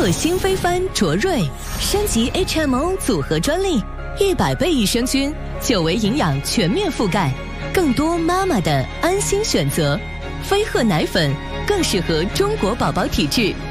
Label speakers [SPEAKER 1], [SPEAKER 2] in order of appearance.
[SPEAKER 1] 鹤新飞帆卓瑞，升级 HMO 组合专利，100倍益生菌，9维营养全面覆盖，更多妈妈的安心选择。飞鹤奶粉更适合中国宝宝体质。